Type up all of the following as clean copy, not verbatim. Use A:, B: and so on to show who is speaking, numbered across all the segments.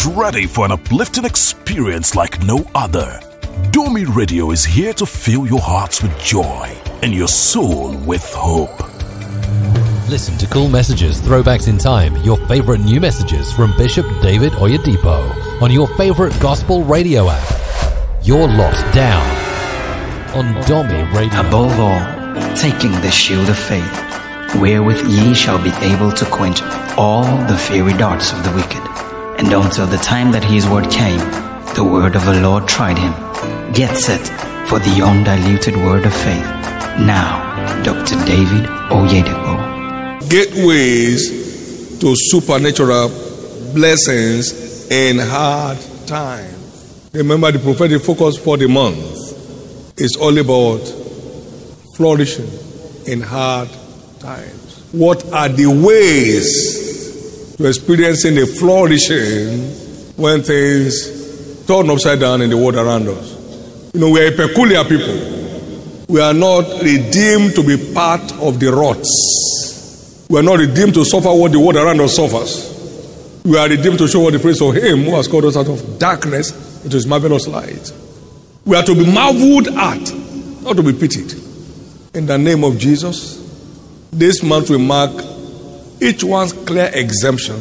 A: Get ready for an uplifting experience like no other. Domi Radio is here to fill your hearts with joy and your soul with hope.
B: Listen to cool messages, throwbacks in time, your favorite new messages from Bishop David Oyedepo on your favorite gospel radio app. You're locked down on Domi Radio.
C: Above all, taking the shield of faith, wherewith ye shall be able to quench all the fiery darts of the wicked. And until the time that his word came, the word of the Lord tried him. Get set for the undiluted word of faith. Now, Dr. David Oyedepo.
D: Gateways to supernatural blessings in hard times. Remember, the prophetic focus for the month is all about flourishing in hard times. What are the ways to experiencing a flourishing when things turn upside down in the world around us? You know, we are a peculiar people. We are not redeemed to be part of the rots. We are not redeemed to suffer what the world around us suffers. We are redeemed to show what the praise of Him who has called us out of darkness into His marvelous light. We are to be marveled at, not to be pitied. In the name of Jesus, this month we mark each one's clear exemption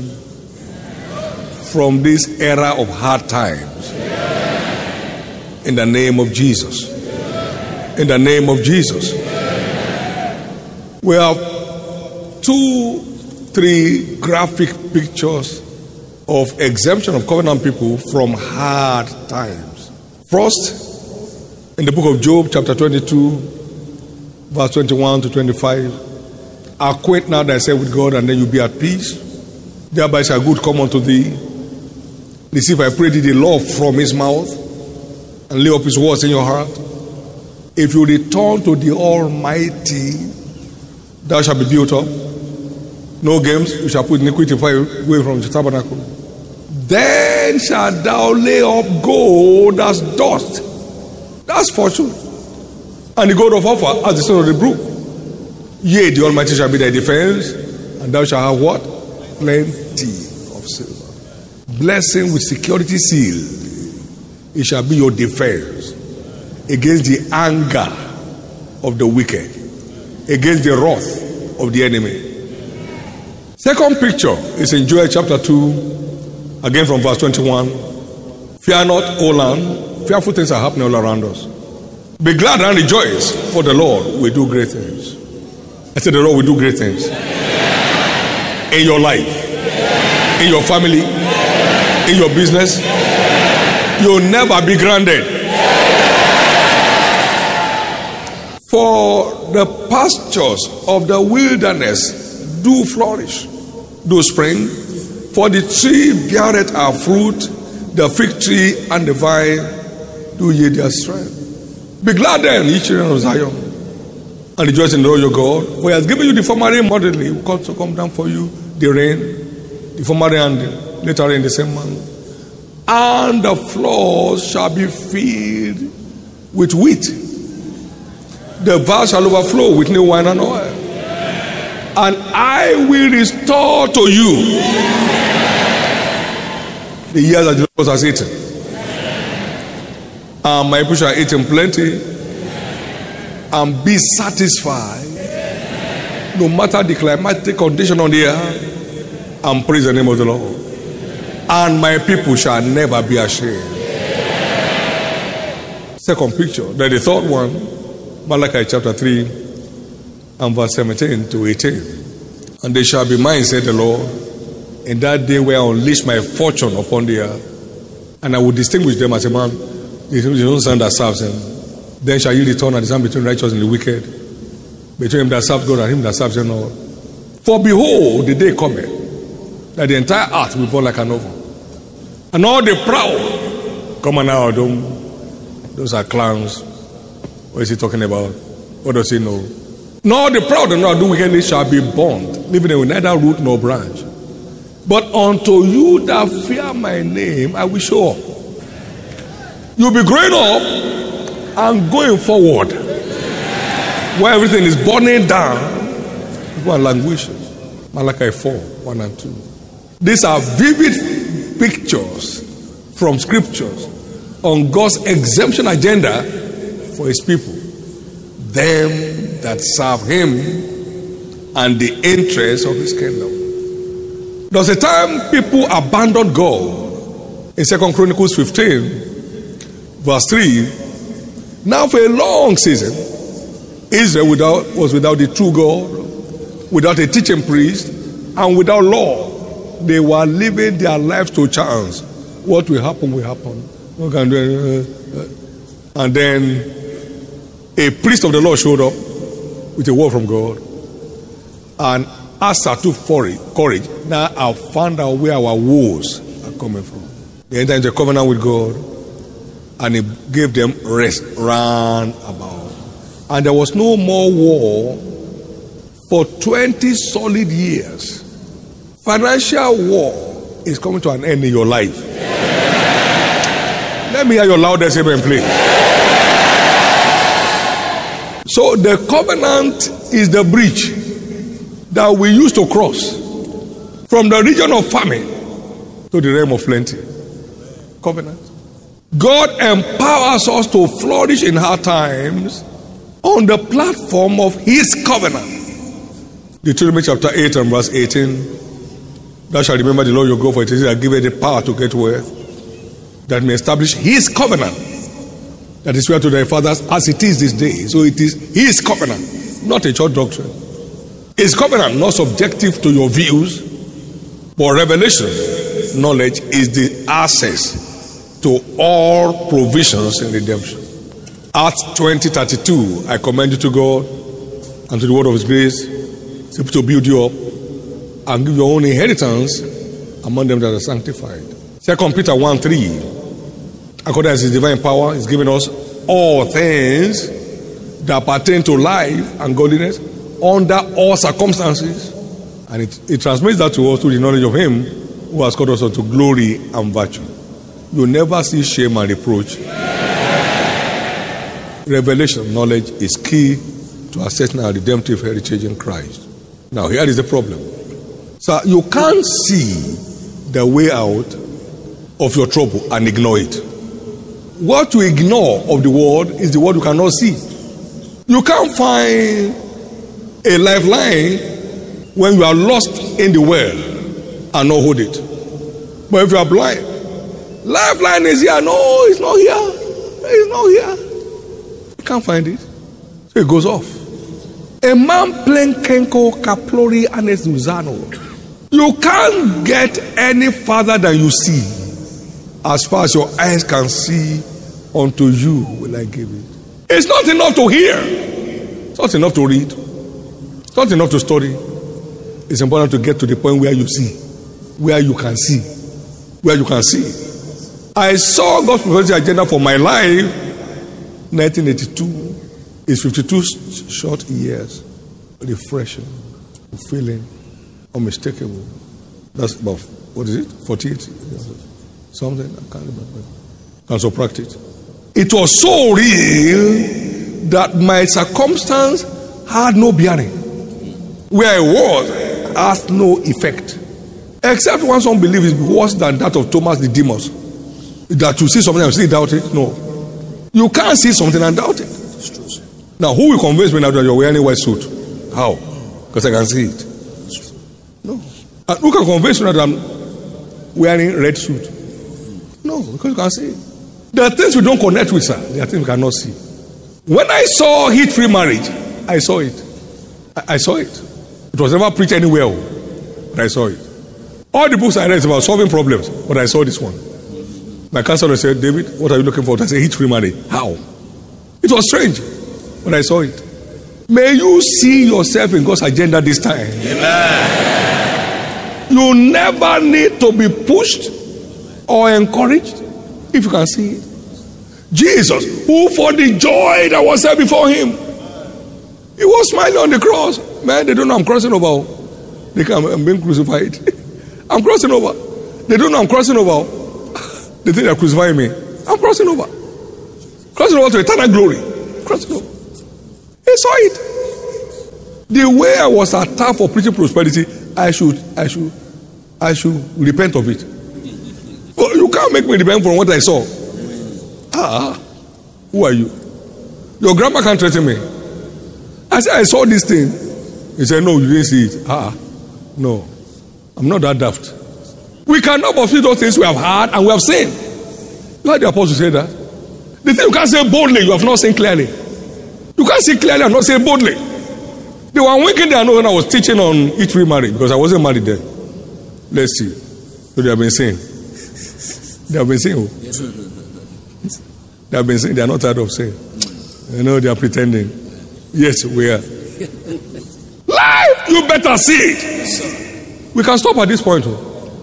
D: from this era of hard times. In the name of Jesus. In the name of Jesus. We have 2-3 graphic pictures of exemption of covenant people from hard times. First, in the book of Job, chapter 22, verse 21 to 25, acquaint now thyself with God, and then you'll be at peace. Thereby shall good come unto thee. Receive, I pray thee, the law from his mouth, and lay up his words in your heart. If you return to the Almighty, thou shalt be built up. No games, you shall put iniquity far away from the tabernacle. Then shalt thou lay up gold as dust. That's fortune. And the gold of Ophir as the son of the brook. Yea, the Almighty shall be thy defense, and thou shalt have what? Plenty of silver. Blessing with security seal. It shall be your defense against the anger of the wicked, against the wrath of the enemy. Second picture is in Joel chapter 2, again from verse 21. Fear not, O land, fearful things are happening all around us. Be glad and rejoice, for the Lord will do great things. I said the Lord will do great things. In your life, in your family, in your business. You'll never be grounded. For the pastures of the wilderness do flourish, do spring. For the tree beareth our fruit, the fig tree and the vine do yield their strength. Be glad then, ye children of Zion, and rejoice in the Lord your God. For he has given you the former rain moderately, will cause to come down for you the rain, the former rain and the later rain the same month. And the floors shall be filled with wheat. The vats shall overflow with new wine and oil. And I will restore to you the years that the Lord has eaten. And my people shall eat in plenty and be satisfied, no matter the climatic condition on the earth, and praise the name of the Lord. And my people shall never be ashamed. Second picture. Then the third one, Malachi chapter 3 and verse 17 to 18. And they shall be mine, said the Lord, in that day where I unleash my fortune upon the earth, and I will distinguish them as a man, the own son that serves him. Then shall you return and discern between righteous and the wicked, between him that serves God and him that serves him not. For behold, the day cometh, that the entire earth will burn like an oven. And all the proud come on now, those are clowns. What is he talking about? What does he know? Nor the proud and not do wickedness shall be burned, leaving with neither root nor branch. But unto you that fear my name, I will show up. You'll be growing up and going forward. Where everything is burning down, people are languishing. Malachi 4, 1 and 2. These are vivid pictures from scriptures on God's exemption agenda for his people, them that serve him and the interests of his kingdom. There was a time people abandoned God in 2 Chronicles 15, verse 3. Now for a long season, Israel was without the true God, without a teaching priest, and without law. They were living their lives to chance. What will happen will happen. What can do? And then a priest of the Lord showed up with a word from God. And Asa took courage. Now I've found out where our woes are coming from. They entered into a covenant with God, and he gave them rest round about. And there was no more war for 20 solid years. Financial war is coming to an end in your life. Let me hear your loudest amen, please. So the covenant is the bridge that we use to cross from the region of famine to the realm of plenty. Covenant. God empowers us to flourish in hard times on the platform of his covenant. Deuteronomy chapter 8 and verse 18. Thou shalt remember the Lord your God, for it is he that giveth the power to get wealth, that may establish his covenant, that is swear to thy fathers as it is this day. So it is his covenant, not a church doctrine. His covenant, not subjective to your views, but revelation, knowledge is the access to all provisions in redemption. Acts 20:32, I commend you to God and to the word of his grace, to build you up and give your own inheritance among them that are sanctified. 2 Peter 1:3, according to his divine power, he's given us all things that pertain to life and godliness under all circumstances. And it transmits that to us through the knowledge of him who has called us unto glory and virtue. You never see shame and reproach. Revelation knowledge is key to accessing our redemptive heritage in Christ. Now here is the problem. So you can't see the way out of your trouble and ignore it. What you ignore of the world is the world you cannot see. You can't find a lifeline when you are lost in the well and not hold it. But if you are blind, lifeline is here. No, it's not here. It's not here. You can't find it. So it goes off. A man playing Kenko, Kaplori, and Zuzano. You can't get any farther than you see. As far as your eyes can see, unto you will I give it. It's not enough to hear. It's not enough to read. It's not enough to study. It's important to get to the point where you see. Where you can see. Where you can see. I saw God's prophetic agenda for my life. 1982 is 52 short years. Refreshing, fulfilling, unmistakable. That's about, what is it? 48? Something, I can't remember. Can subtract it. It was so real that my circumstance had no bearing. Where I was has no effect. Except one's unbelief is worse than that of Thomas the Didymus. That you see something and still doubt it. No. You can't see something and doubt it. Now, who will convince me now that you're wearing a white suit? How? Because I can see it. No. And who can convince me that I'm wearing red suit? No, because you can see it. There are things we don't connect with, sir. There are things we cannot see. When I saw heat-free marriage, I saw it. I saw it. It was never preached anywhere, but I saw it. All the books I read is about solving problems, but I saw this one. My counselor said, David, what are you looking for? I said, heat-free marriage. How? It was strange, but I saw it. May you see yourself in God's agenda this time. Amen. You never need to be pushed or encouraged if you can see it. Jesus, who for the joy that was set before him, he was smiling on the cross. Man, they don't know I'm crossing over. I'm being crucified. I'm crossing over. They don't know I'm crossing over. They think they're crucifying me. I'm crossing over. Crossing over to eternal glory. Crossing over. He saw it. The way I was attacked for preaching prosperity, I should repent of it. Oh, you can't make me depend from what I saw. Who are you? Your grandma can't threaten me. I said, I saw this thing. He said, no, you didn't see it. No. I'm not that daft. We cannot pursue those things we have heard and we have seen. You heard the apostle say that? The thing you can't say boldly, you have not seen clearly. You can't see clearly and not say boldly. They were winking their nose when I was teaching on each remarriage because I wasn't married then. Let's see. So they have been saying. They have been saying. They have been saying. They are not tired of saying. You know, they are pretending. Yes, we are. Life, you better see it. We can stop at this point.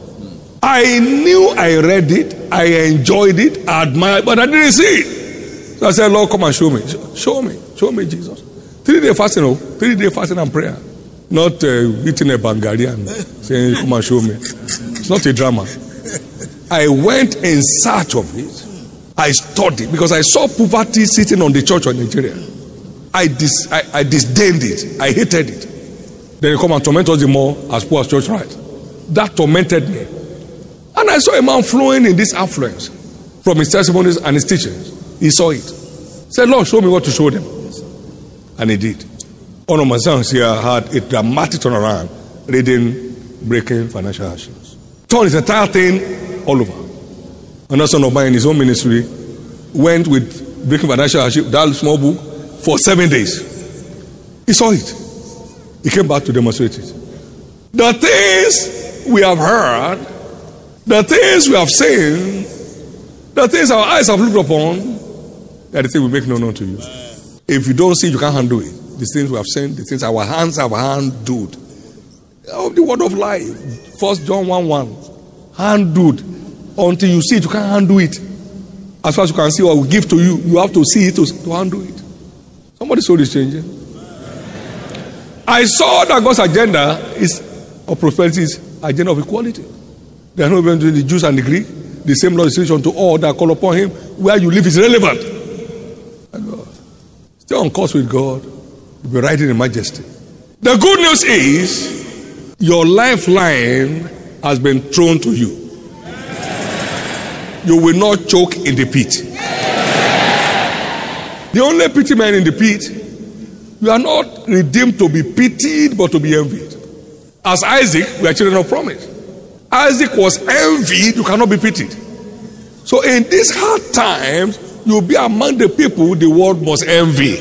D: I knew I read it, I enjoyed it, I admired, but I didn't see it. So I said, Lord, come and show me. Show me, Jesus. 3-day fasting, 3-day fasting and prayer. Not eating a Bangari and saying, come and show me. It's not a drama. I went in search of it. I studied because I saw poverty sitting on the church of Nigeria. I disdained it. I hated it. Then they come and torment us the more as poor as church right. That tormented me. And I saw a man flowing in this affluence from his testimonies and his teachings. He saw it. Said, Lord, show me what to show them. And he did. One of my sons here had a dramatic turnaround reading Breaking Financial Hardships. Turned his entire thing all over. Another son of mine in his own ministry went with Breaking Financial Hardship, that small book, for 7 days. He saw it. He came back to demonstrate it. The things we have heard, the things we have seen, the things our eyes have looked upon, that the things we make known to you. If you don't see, you can't handle it. The things we have seen, the things our hands have handled. Oh, the word of life. 1 John 1:1. Handled. Until you see it, you can't handle it. As far as you can see what we give to you, you have to see it to handle it. Somebody saw this changing. I saw that God's agenda is of prosperity, is agenda of equality. There are no difference between the Jews and the Greek. The same Lord is rich unto all that call upon him. Where you live is relevant. God. Stay on course with God. You'll be riding in majesty. The good news is your lifeline has been thrown to you. You will not choke in the pit. The only pity man in the pit, you are not redeemed to be pitied but to be envied. As Isaac, we are children of promise. Isaac was envied, you cannot be pitied. So in these hard times, you'll be among the people the world must envy.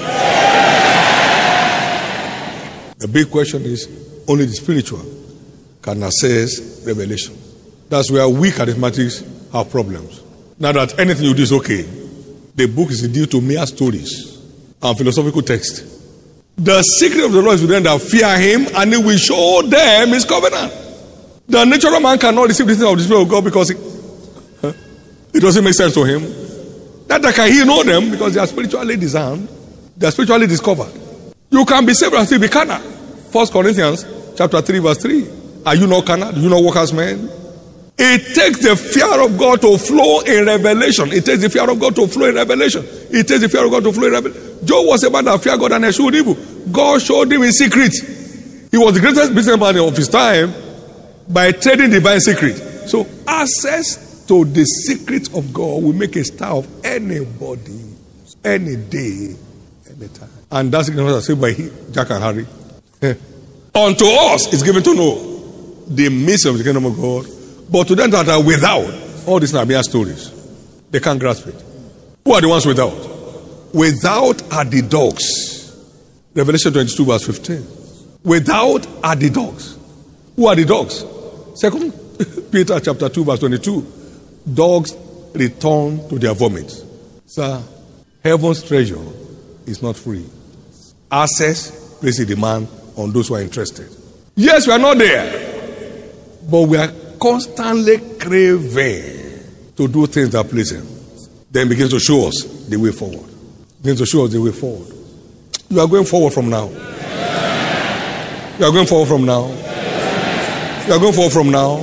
D: The big question is, only the spiritual can access revelation. That's where we charismatics have problems. Now that anything you do is okay, the book is reduced to mere stories and philosophical text. The secret of the Lord is with them that fear him, and he will show them his covenant. The natural man cannot receive the things of the Spirit of God because it doesn't make sense to him. That can he know them because they are spiritually discerned, they are spiritually discovered. You can be saved and still be carnal. 1 Corinthians chapter 3 verse 3. Are you not carnal? Do you not walk as men? It takes the fear of God to flow in revelation. It takes the fear of God to flow in revelation. It takes the fear of God to flow in revelation. Job was a man that feared God and eschewed evil. God showed him in secret. He was the greatest businessman of his time by trading divine secret. So access to the secret of God will make a star of anybody, any day, any time. And that's the said by Jack and Harry. Unto us is given to know the mystery of the kingdom of God. But to them that are without, all these are mere stories. They can't grasp it. Who are the ones without? Without are the dogs. Revelation 22 verse 15. Without are the dogs. Who are the dogs? 2 Peter chapter 2 verse 22. Dogs return to their vomit. Sir, heaven's treasure is not free. Access places a demand on those who are interested. Yes, we are not there, but we are constantly craving to do things that please him. Then begins to show us the way forward. Begins to show us the way forward. You are going forward from now. You are going forward from now. You are going forward from now.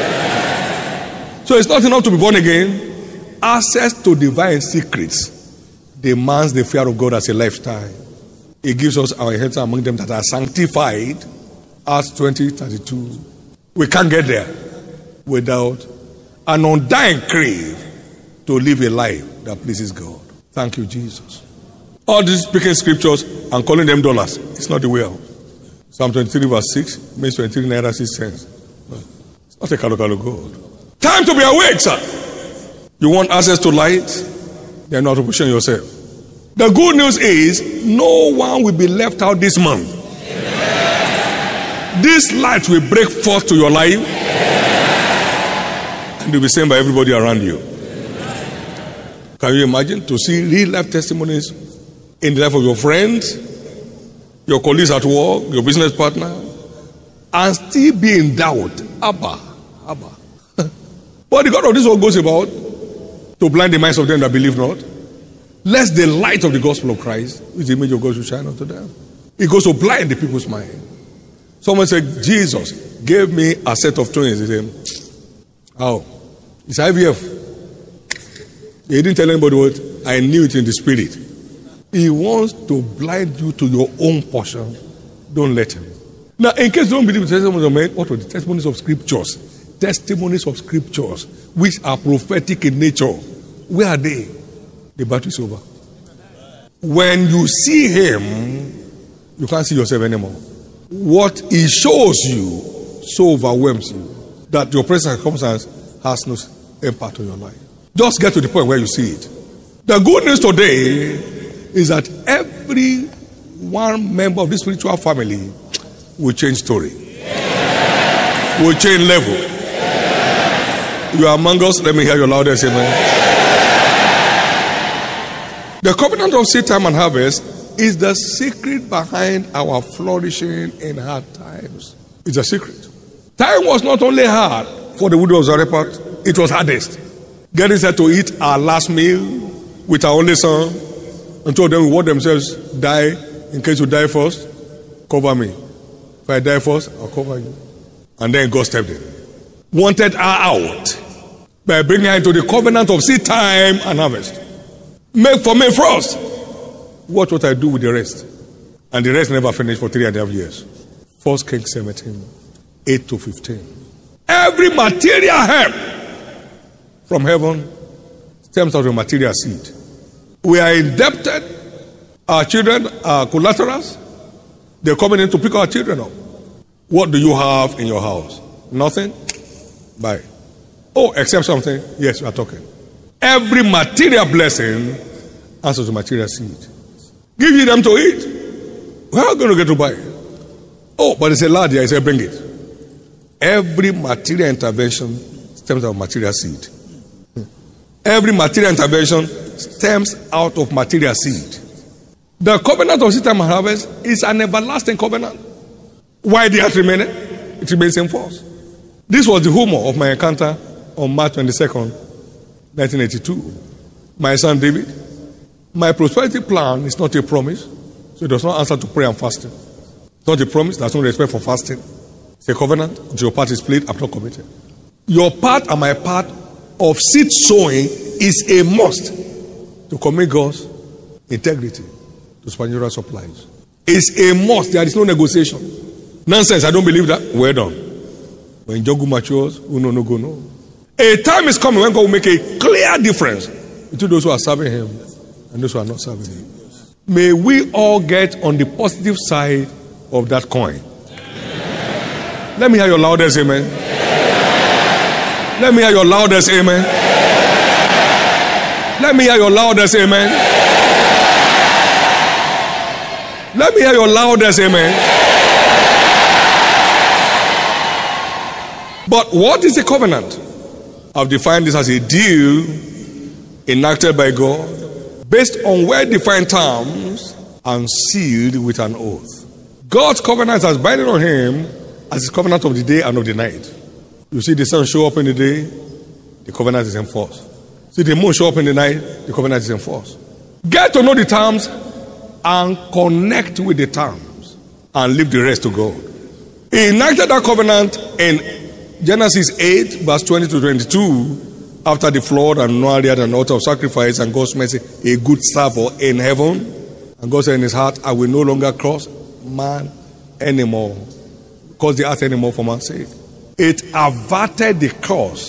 D: So it's not enough to be born again. Access to divine secrets demands the fear of God as a lifestyle. It gives us our inheritance among them that are sanctified. Acts 20:32. We can't get there without an undying crave to live a life that pleases God. Thank you, Jesus. All these speaking scriptures and calling them dollars, it's not the way out. Psalm 23 verse 6 means 23 naira 6 cents. It's not a kalokalo God. Time to be awake, sir. You want access to light? Then you have to position yourself. The good news is no one will be left out this month. This light will break forth to your life and will be seen by everybody around you. Can you imagine to see real life testimonies in the life of your friends, your colleagues at work, your business partner, and still be in doubt? Abba. But the God of this world goes about to blind the minds of them that believe not, lest the light of the gospel of Christ, which the image of God, should shine unto them. It goes to blind the people's mind. Someone said, Jesus gave me a set of twins. He said, how? It's IVF. He didn't tell anybody what. I knew it in the spirit. He wants to blind you to your own portion. Don't let him. Now, in case you don't believe the testimonies of men, what were the testimonies of scriptures? Testimonies of scriptures, which are prophetic in nature. Where are they? The battle is over. When you see him, you can't see yourself anymore. What he shows you so overwhelms you that your present circumstance has no impact on your life. Just get to the point where you see it. The good news today is that every one member of this spiritual family will change story. Will change level. You are among us. Let me hear your loudest amen. The covenant of seed time and harvest is the secret behind our flourishing in hard times. It's a secret. Time was not only hard for the widow of Zarephath, it was hardest. Getting set to eat our last meal with our only son, and told them we want themselves die. In case you die first, cover me. If I die first, I'll cover you. And then God stepped in. Wanted her out by bringing her into the covenant of seed time and harvest. Make for me first. Watch what I do with the rest. And the rest never finished for 3.5 years. 1 Kings 17, 8 to 15. Every material help from heaven stems out of material seed. We are indebted. Our children are collaterals. They're coming in to pick our children up. What do you have in your house? Nothing? Buy. Oh, except something? Yes, we are talking. Every material blessing answers to material seed. Give you them to eat. How are you going to get to buy? Oh, but it's a lad here. He said, bring it. Every material intervention stems out of material seed. Every material intervention stems out of material seed. The covenant of seed time and harvest is an everlasting covenant. Why did it remain? It remains in force. This was the humor of my encounter on March 22nd, 1982. My son David, my prosperity plan is not a promise, so it does not answer to prayer and fasting. It's not a promise, there's no respect for fasting. It's a covenant. Until your part is played, I'm not committed. Your part and my part of seed sowing is a must to commit God's integrity to spiritual supplies. It's a must. There is no negotiation. Nonsense. I don't believe that. Well done. When Jogu matures, uno no go no. A time is coming when God will make a clear difference between those who are serving Him and those who are not serving Him. May we all get on the positive side of that coin. Let me hear your loudest amen. Let me hear your loudest amen. Let me hear your loudest amen. Let me hear your loudest amen. But what is a covenant? I've defined this as a deal enacted by God based on well-defined terms and sealed with an oath. God's covenant is binding on Him as His covenant of the day and of the night. You see the sun show up in the day, the covenant is in force. See the moon show up in the night, the covenant is in force. Get to know the terms and connect with the terms and leave the rest to God. He enacted that covenant in Genesis 8, verse 20 to 22, after the flood, and Noah had an altar of sacrifice, and God's mercy, a good servant in heaven. And God said in His heart, I will no longer cross man anymore, cause the earth anymore for man's sake. It averted the curse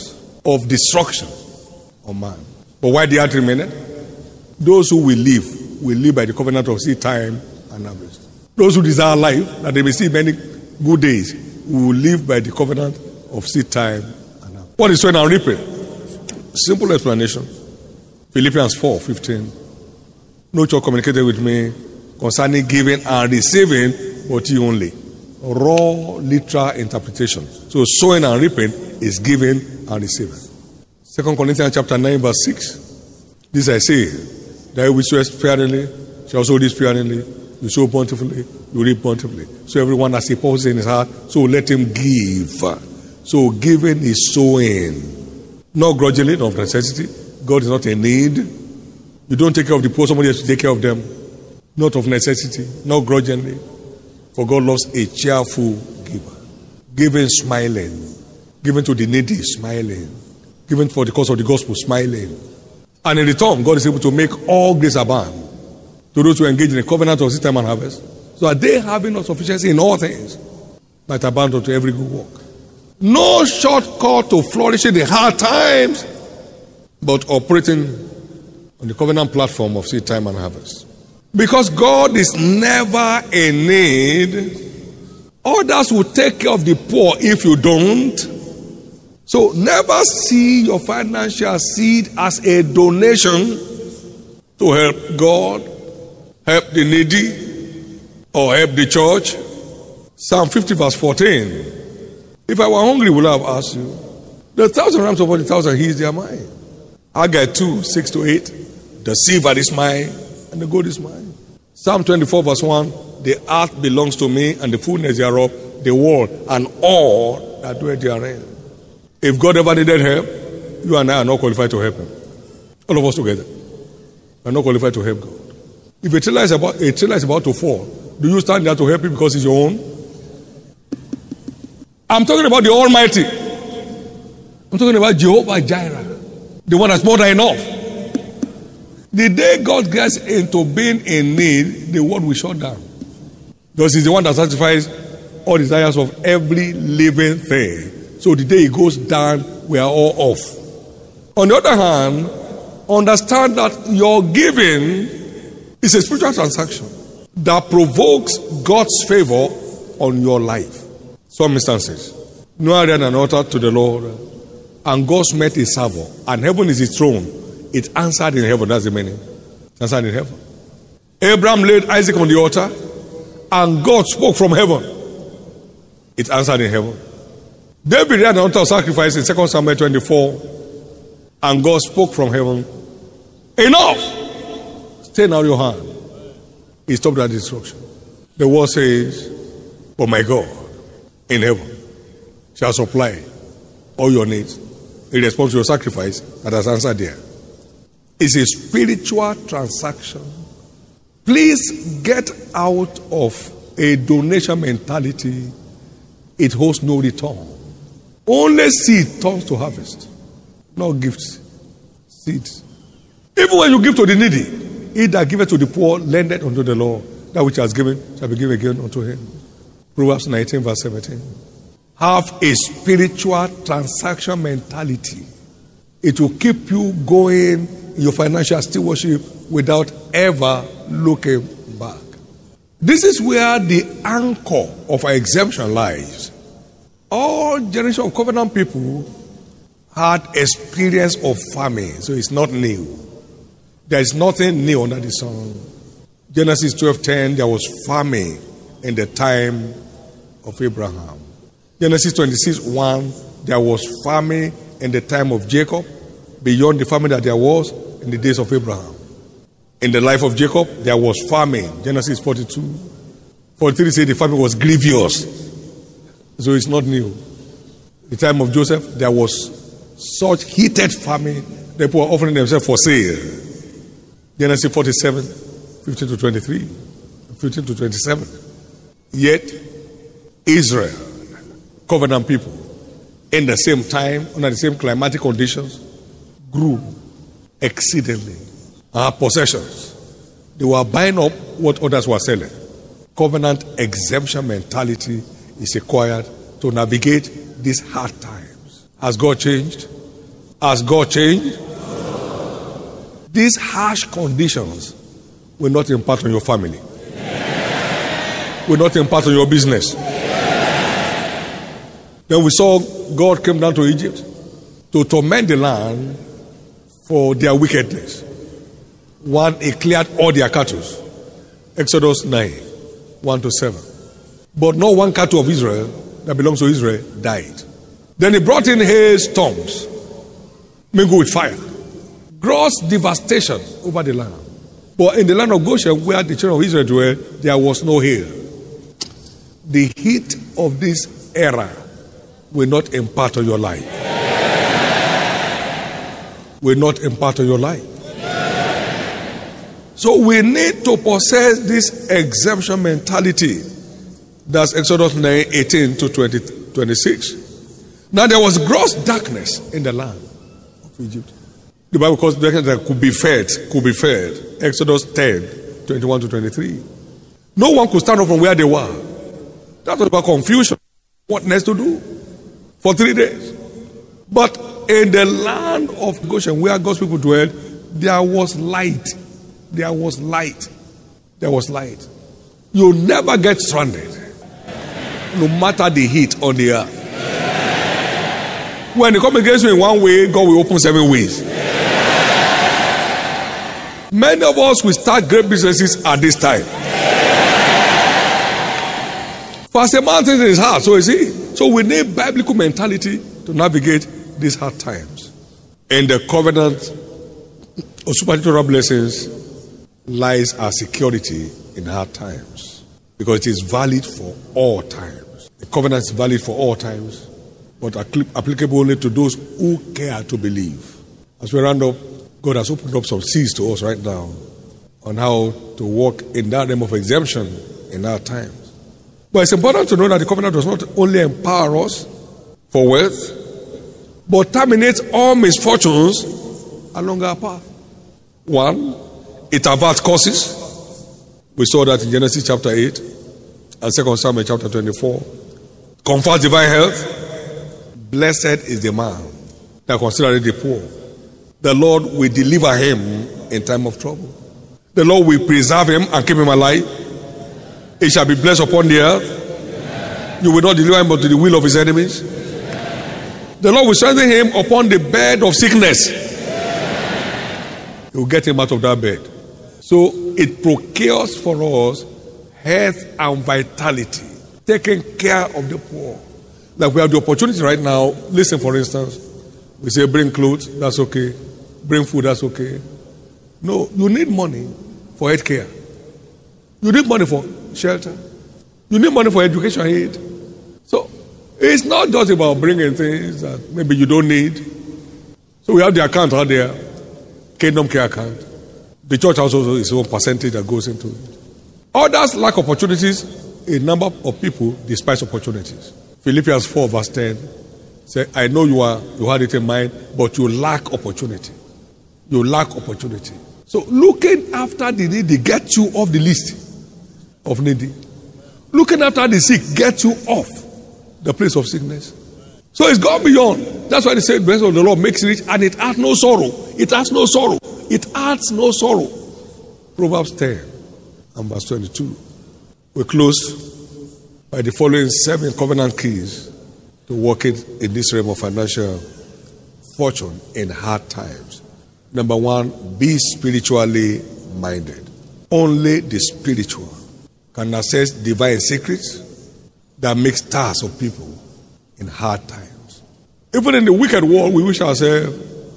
D: of destruction on man. But why the earth remained? Those who will live by the covenant of seed time and harvest. Those who desire life, that they may see many good days, will live by the covenant of seed time and harvest. What is sowing and reaping? Simple explanation. Philippians 4:15. No church communicated with me concerning giving and receiving, but you only. Raw literal interpretation. So sowing and reaping is giving and receiving. 2 Corinthians chapter 9 verse 6. This I say, that which sows sparingly shall also reap sparingly. You sow bountifully, you reap bountifully. So everyone has a purpose in his heart, so let him give. So giving is sowing. Not grudgingly, not of necessity. God is not in need. You don't take care of the poor, somebody has to take care of them. Not of necessity, not grudgingly. For God loves a cheerful giver. Giving smiling. Giving to the needy, smiling. Giving for the cause of the gospel, smiling. And in return, God is able to make all grace abound to those who engage in the covenant of seed time and harvest, so that they, having no sufficiency in all things, might abound unto every good work. No shortcut to flourishing in hard times, but operating on the covenant platform of seed time and harvest. Because God is never in need, others will take care of the poor if you don't. So never see your financial seed as a donation to help God, help the needy, or help the church. Psalm 50 verse 14. If I were hungry, would I have asked you? The 1,000 rams of 40,000 he's their mine. Haggai 2, 6-8. The silver is mine, and the gold is mine. Psalm 24 verse 1. The earth belongs to me, and the fullness thereof, the world, and all that dwell therein. If God ever needed help, you and I are not qualified to help him. All of us together are not qualified to help God. If a trailer is about to fall, do you stand there to help him because it's your own? I'm talking about the Almighty. I'm talking about Jehovah Jireh, the one that's more than enough. The day God gets into being in need, the world will shut down. Because he's the one that satisfies all desires of every living thing. So the day he goes down, we are all off. On the other hand, understand that your giving is a spiritual transaction that provokes God's favor on your life. Some instances, Noah ran an altar to the Lord, and God met his servant, and heaven is his throne. It answered in heaven. That's the meaning. It answered in heaven. Abraham laid Isaac on the altar, and God spoke from heaven. It answered in heaven. David ran an altar of sacrifice in 2 Samuel 24, and God spoke from heaven. Enough! Stay now your hand. He stopped that destruction. The word says, "But my God in heaven shall supply all your needs in response to your sacrifice that has answered there." It's a spiritual transaction. Please get out of a donation mentality. It holds no return. Only seed turns to harvest, not gifts. Seeds. Even when you give to the needy, he that giveth to the poor lendeth unto the Lord. That which he has given shall be given again unto him. Proverbs 19 verse 17. Have a spiritual transaction mentality. It will keep you going in your financial stewardship without ever looking back. This is where the anchor of our exemption lies. All generations of covenant people had experience of famine, so it's not new. There is nothing new under the sun. Genesis 12:10, there was famine in the time of Abraham. Genesis 26:1, there was famine in the time of Jacob, beyond the famine that there was in the days of Abraham. In the life of Jacob, there was famine. Genesis 42:43 says the famine was grievous. So it's not new. The time of Joseph, there was such heated famine, the people were offering themselves for sale. Genesis 47:15-23, 15-27. Yet, Israel, covenant people, in the same time, under the same climatic conditions, grew exceedingly. Our possessions, they were buying up what others were selling. Covenant exemption mentality is required to navigate these hard times. Has God changed? Has God changed? These harsh conditions will not impact on your family. Will not impact on your business. Then we saw God came down to Egypt to torment the land for their wickedness. One, he cleared all their cattle. Exodus 9, 1-7. But not one cattle of Israel that belongs to Israel died. Then he brought in hailstorms, mingled with fire. Gross devastation over the land. But in the land of Goshen, where the children of Israel dwell, there was no hail. The heat of this era will not impart on your life. Will not impart on your life. So we need to possess this exemption mentality. That's Exodus 9, 18-26. Now there was gross darkness in the land of Egypt. The Bible calls darkness that could be fed. Exodus 10, 21-23. No one could stand up from where they were. That was about confusion. What next to do? For 3 days. But in the land of Goshen, where God's people dwelled, there was light. There was light. There was light. You'll never get stranded, no matter the heat on the earth. When they come against you in one way, God will open 7 ways. Many of us will start great businesses at this time. For as a man thinks in his heart, so is he. So we need biblical mentality to navigate these hard times. In the covenant of supernatural blessings lies our security in hard times, because it is valid for all times. The covenant is valid for all times, but applicable only to those who care to believe. As we round up, God has opened up some seas to us right now on how to walk in that realm of exemption in our times. But it's important to know that the covenant does not only empower us for wealth, but terminates all misfortunes along our path. 1, it averts curses. We saw that in Genesis chapter 8 and 2 Samuel chapter 24. Confers divine health. Blessed is the man that considereth the poor. The Lord will deliver him in time of trouble. The Lord will preserve him and keep him alive. He shall be blessed upon the earth. You will not deliver him but to the will of his enemies. The Lord will strengthen him upon the bed of sickness. He will get him out of that bed. So it procures for us health and vitality, taking care of the poor. Like we have the opportunity right now. Listen, for instance, we say bring clothes, that's okay. Bring food, that's okay. No, you need money for health care. You need money for shelter. You need money for education aid. So it's not just about bringing things that maybe you don't need. So we have the account out there, Kingdom Care account. The church also has its own percentage that goes into it. Others lack opportunities. A number of people despise opportunities. Philippians 4 verse 10 says, I know you had it in mind, but you lack opportunity. You lack opportunity. So looking after the needy gets you off the list of needy. Looking after the sick gets you off the place of sickness. So it's gone beyond. That's why they say the blessing of the Lord makes rich and it adds no sorrow. It adds no sorrow. It adds no sorrow. Proverbs 10 and verse 22. We close by the following 7 covenant keys to working in this realm of financial fortune in hard times. Number 1, be spiritually minded. Only the spiritual can access divine secrets that make stars of people in hard times. Even in the wicked world, we wish ourselves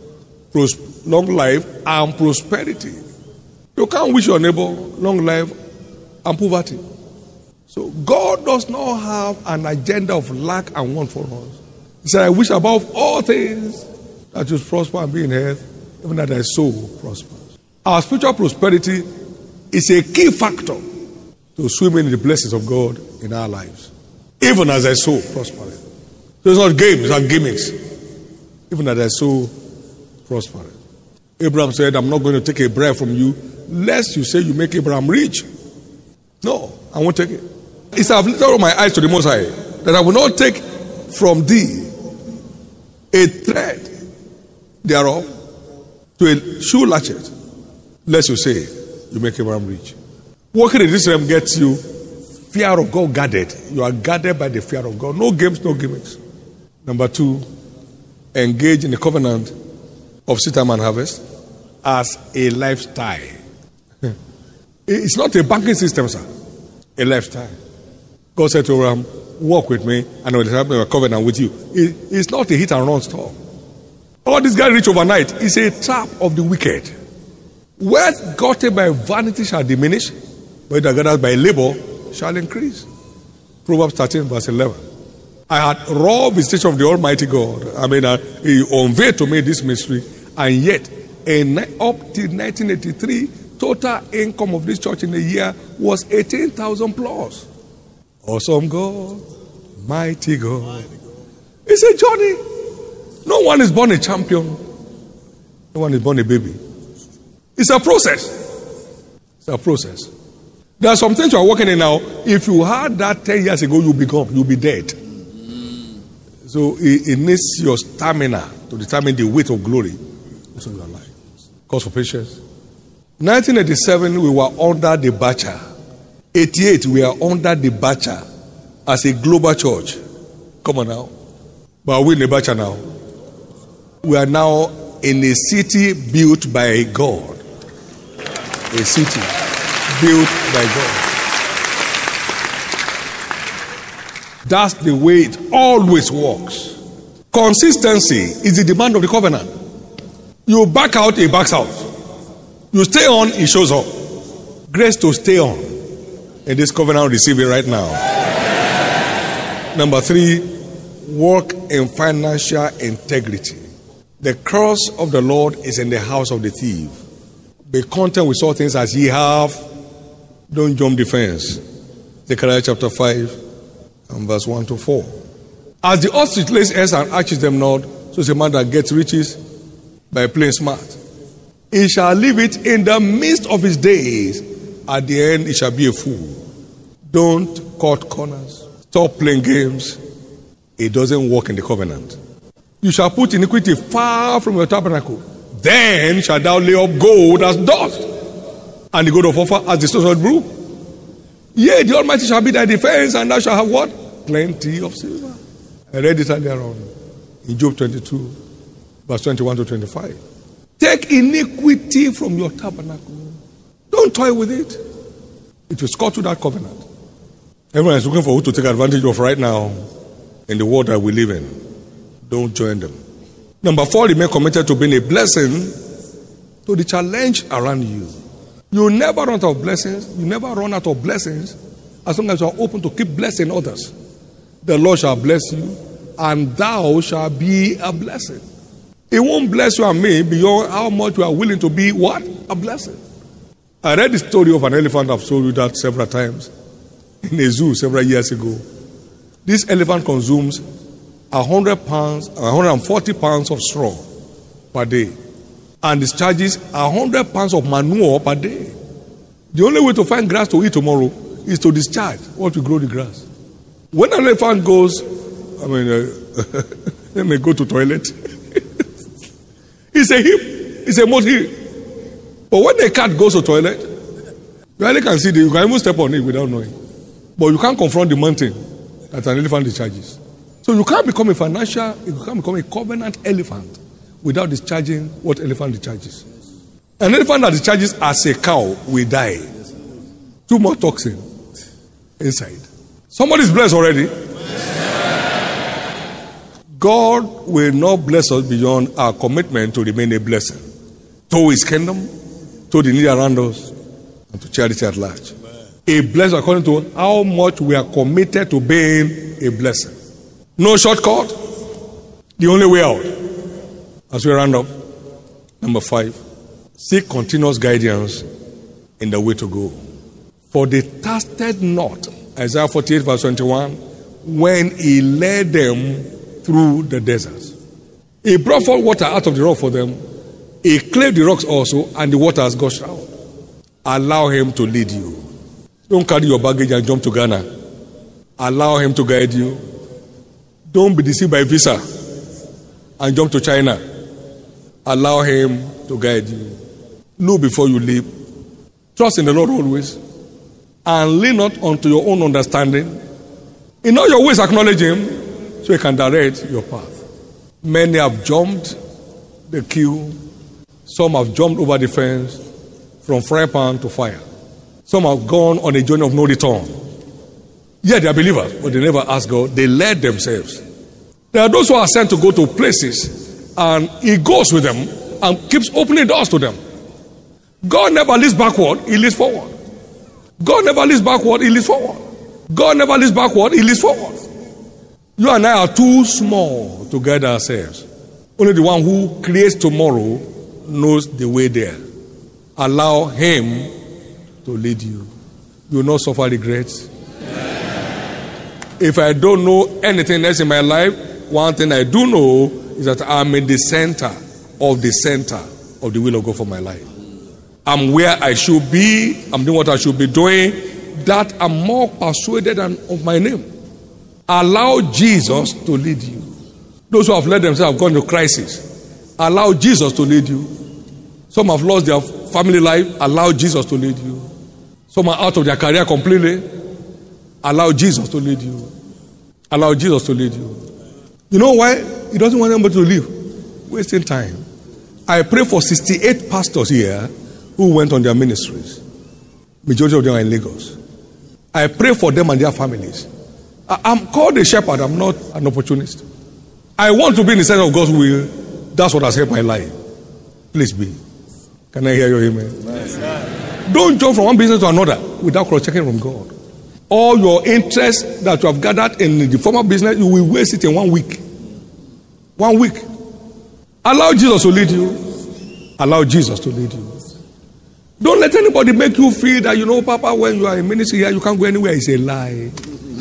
D: long life and prosperity. You can't wish your neighbor long life and poverty. So God does not have an agenda of lack and want for us. He said, I wish above all things that you prosper and be in health, even that thy soul prospers. Our spiritual prosperity is a key factor to swimming in the blessings of God in our lives, even as thy soul prospers. So it's not games and gimmicks, even as thy soul prospers. Abraham said, I'm not going to take a bribe from you, lest you say you make Abraham rich. No, I won't take it. He said, I've lifted up my eyes to the Most High, that I will not take from thee a thread thereof to a shoe latchet, lest you say, you make Abraham rich. Walking in this realm gets you fear of God guarded. You are guarded by the fear of God. No games, no gimmicks. Number 2, engage in the covenant of seed time and harvest as a lifestyle. It's not a banking system, sir. A lifestyle. God said to Abraham, walk with me and I will establish a covenant with you. It's not a hit and run stuff. All this guy rich overnight is a trap of the wicked. Wealth gotten by vanity shall diminish, but that gathered by labor shall increase. Proverbs 13 verse 11. I had raw visitation of the Almighty God. He unveiled to me this mystery, and yet up till 1983, total income of this church in a year was 18,000 plus. Awesome God, mighty God. It's a journey. No one is born a champion. No one is born a baby. It's a process. It's a process. There are some things you are working in now. If you had that 10 years ago, you'll be dead. So it needs your stamina to determine the weight of glory in your life. Cause for patience. 1987, we were under the Bacha. 88, we are under the Bacha as a global church. Come on now. But we're in the Bacha now. We are now in a city built by God. A city built by God. That's the way it always works. Consistency is the demand of the covenant. You back out, he backs out. You stay on, he shows up. Grace to stay on. In this covenant, receive it right now. Number 3, work in financial integrity. The cross of the Lord is in the house of the thief. Be content with all things as ye have. Don't jump the fence. Zechariah chapter 5 and verse 1 to 4. As the ostrich lays eggs and hatches them not, so is a man that gets riches by playing smart. He shall leave it in the midst of his days. At the end, he shall be a fool. Don't cut corners. Stop playing games. It doesn't work in the covenant. You shall put iniquity far from your tabernacle. Then shalt thou lay up gold as dust, and the gold of Ophir as the stones of the brook. Yea, the Almighty shall be thy defense, and thou shalt have what? Plenty of silver. I read it earlier on in Job 22, verse 21 to 25. Take iniquity from your tabernacle. Don't toy with it. It will score to that covenant. Everyone is looking for who to take advantage of right now in the world that we live in. Don't join them. Number 4, remain committed to being a blessing to the challenge around you. You never run out of blessings. You never run out of blessings as long as you are open to keep blessing others. The Lord shall bless you, and thou shalt be a blessing. It won't bless you and me beyond how much you are willing to be what? A blessing. I read the story of an elephant. I've told you that several times. In a zoo several years ago. This elephant consumes 100 pounds, 140 pounds of straw per day, and discharges 100 pounds of manure per day. The only way to find grass to eat tomorrow is to discharge what will grow the grass. When an elephant goes, let me go to toilet. It's a hip, it's a mud hip. But when a cat goes to toilet, you only can see it. You can even step on it without knowing. But you can't confront the mountain that an elephant discharges. So you can't become a covenant elephant without discharging what elephant discharges. An elephant that discharges as a cow will die. Too much toxin inside. Somebody's blessed already. God will not bless us beyond our commitment to remain a blessing to his kingdom, to the needy around us, and to charity at large. A blessing according to how much we are committed to being a blessing. No shortcut. The only way out. As we round up, number 5, seek continuous guidance in the way to go. For they thirsted not, Isaiah 48 verse 21, when he led them through the desert. He brought forth water out of the rock for them. He cleft the rocks also, and the water has gushed out. Allow him to lead you. Don't carry your baggage and jump to Ghana. Allow him to guide you. Don't be deceived by visa and jump to China. Allow him to guide you. Look before you leap. Trust in the Lord always. And lean not unto your own understanding. In all your ways acknowledge him so he can direct your path. Many have jumped the queue. Some have jumped over the fence from frying pan to fire. Some have gone on a journey of no return. Yet they are believers, but they never ask God. They led themselves. There are those who are sent to go to places, and he goes with them and keeps opening doors to them. God never leads backward, he leads forward. God never leads backward, he leads forward. God never leads backward, he leads forward. You and I are too small to guide ourselves. Only the one who creates tomorrow knows the way there. Allow him to lead you. You will not suffer regrets. If I don't know anything else in my life, one thing I do know is that I'm in the center of the will of God for my life. I'm where I should be. I'm doing what I should be doing. That I'm more persuaded of my name. Allow Jesus to lead you. Those who have led themselves have gone to crisis. Allow Jesus to lead you. Some have lost their family life. Allow Jesus to lead you. Some are out of their career completely. Allow Jesus to lead you. Allow Jesus to lead you. You know why? He doesn't want anybody to leave. Wasting time. I pray for 68 pastors here who went on their ministries. Majority of them are in Lagos. I pray for them and their families. I'm called a shepherd. I'm not an opportunist. I want to be in the center of God's will. That's what has helped my life. Please be. Can I hear your amen? Nice. Don't jump from one business to another without cross-checking from God. All your interest that you have gathered in the former business, you will waste it in 1 week. 1 week. Allow Jesus to lead you. Allow Jesus to lead you. Don't let anybody make you feel that, Papa, when you are in ministry here, you can't go anywhere. It's a lie.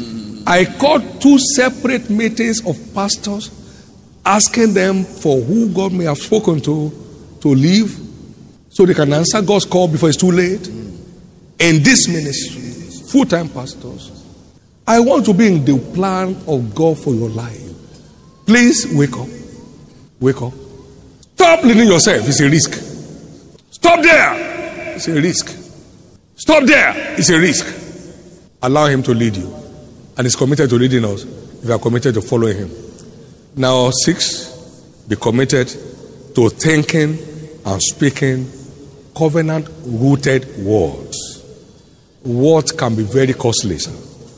D: I called 2 separate meetings of pastors, asking them for who God may have spoken to leave, so they can answer God's call before it's too late. In this ministry, full-time pastors, I want to be in the plan of God for your life. Please wake up. Wake up. Stop leading yourself. It's a risk. Stop there. It's a risk. Stop there. It's a risk. Allow him to lead you. And he's committed to leading us if you are committed to following him. Now, 6, be committed to thinking and speaking covenant-rooted words. Words can be very costly, sir.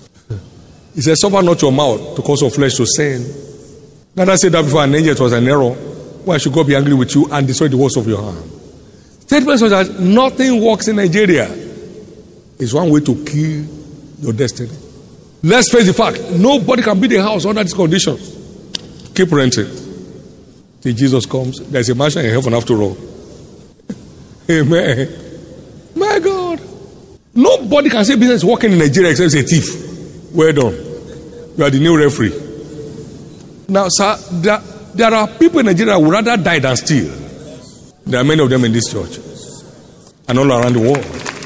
D: He says, suffer not your mouth to cause your flesh to sin. Neither say that before an angel, it was an error. Why should God be angry with you and destroy the works of your hand? Statements such as nothing works in Nigeria is one way to kill your destiny. Let's face the fact, nobody can build a house under these conditions. Keep renting till Jesus comes. There's a mansion in heaven after all. Amen. My God. Nobody can say business working in Nigeria except a thief. Well done. You are the new referee. Now, sir, there are people in Nigeria who would rather die than steal. There are many of them in this church and all around the world.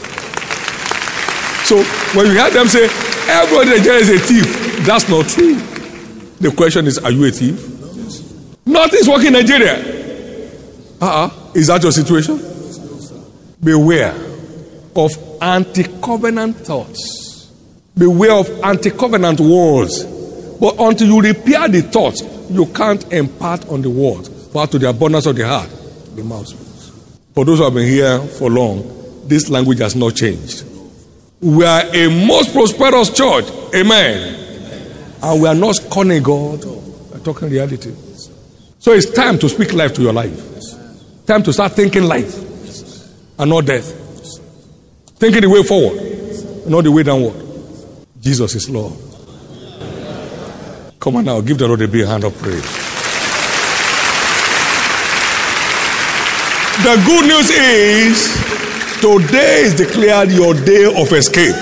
D: So when you hear them say everybody in Nigeria is a thief, that's not true. The question is, are you a thief? Nothing's working in Nigeria. Is that your situation? Beware of anti-covenant thoughts. Beware of anti-covenant words. But until you repair the thoughts, you can't impart on the word. For out of the abundance of the heart, the mouth speaks. For those who have been here for long, this language has not changed. We are a most prosperous church. Amen. And we are not scorning God. We are talking reality. So it's time to speak life to your life. Time to start thinking life and not death. Thinking the way forward and not the way downward. Jesus is Lord. Come on now, give the Lord a big hand of praise. The good news is, today is declared your day of escape.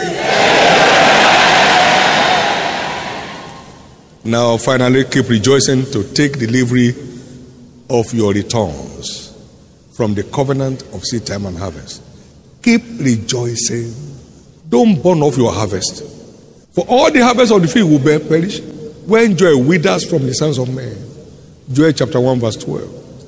D: Now, finally, keep rejoicing to take delivery of your returns from the covenant of seed time and harvest. Keep rejoicing. Don't burn off your harvest. For all the harvest of the field will perish when joy withers from the sons of men. Joel chapter 1 verse 12.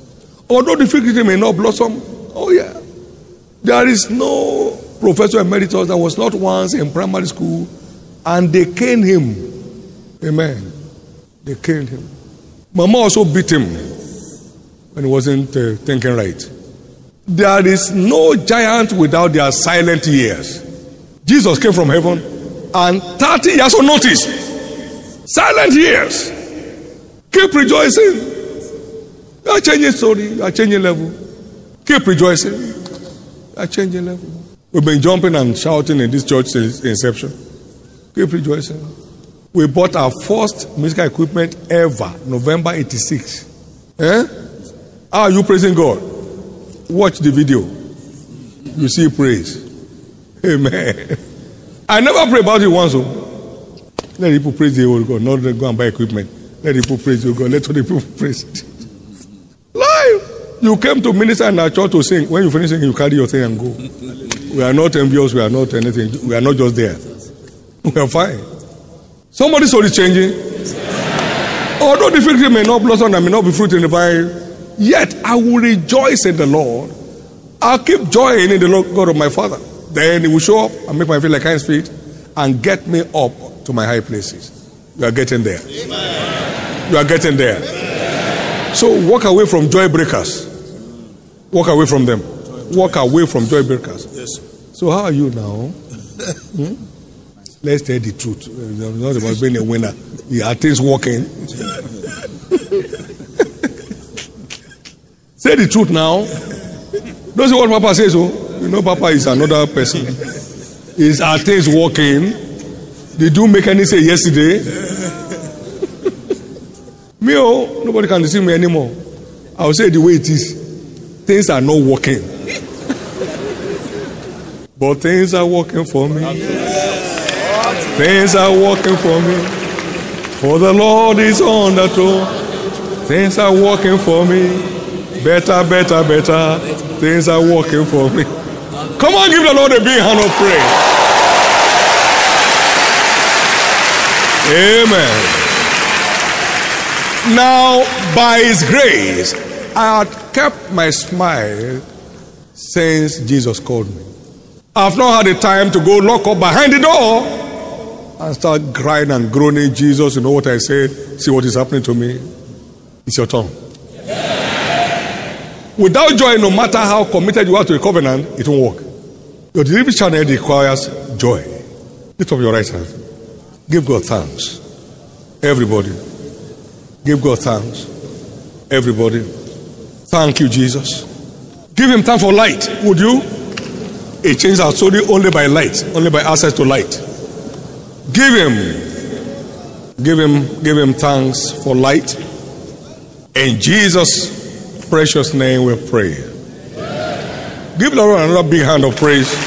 D: Although the fig tree may not blossom, oh yeah. There is no professor emeritus that was not once in primary school and they caned him. Amen. They caned him. Mama also beat him when he wasn't thinking right. There is no giant without their silent years. Jesus came from heaven and 30 years of notice. Silent years. Keep rejoicing. You are changing story. You are changing level. Keep rejoicing. You are changing level. We've been jumping and shouting in this church since inception. Keep rejoicing. We bought our first musical equipment ever, November 86. How are you praising God? Watch the video. You see praise. Amen. I never pray about it once. Let people praise the Holy God. Not go and buy equipment. Let people praise the God. Let other people praise. Live. You came to minister in our church to sing. When you finish singing, you carry your thing and go. We are not envious. We are not anything. We are not just there. We are fine. Somebody's soul is changing. Although the fig tree may not blossom and may not be fruit in the vine, yet I will rejoice in the Lord. I'll keep joying in the Lord God of my Father. Then He will show up and make my feet like hinds feet and get me up to my high places. You are getting there. Amen. You are getting there. Amen. So walk away from joy breakers. Walk away from them. Walk away from joy breakers. Yes. So how are you now? Let's tell the truth. It's not about being a winner. Are things working? Say the truth now. Don't say what Papa says. Oh, you know Papa is another person. Are things working? Did you make any say yesterday? Me, oh, nobody can deceive me anymore. I'll say the way it is. Things are not working. But things are working for me. Things are working for me. For the Lord is on the throne. Things are working for me. Better, better, better. Things are working for me. Come on, give the Lord a big hand of praise. Amen. Now, by His grace, I had kept my smile since Jesus called me. I've not had the time to go lock up behind the door and start crying and groaning. Jesus, you know what I said? See what is happening to me? It's your turn. Without joy, no matter how committed you are to the covenant, it won't work. Your delivery channel requires joy. Lift up your right hand. Give God thanks. Everybody. Give God thanks. Everybody. Thank you, Jesus. Give Him thanks for light. Would you? It changes our story only by light, only by access to light. Give Him thanks for light. In Jesus' precious name we pray. Give the Lord another big hand of praise.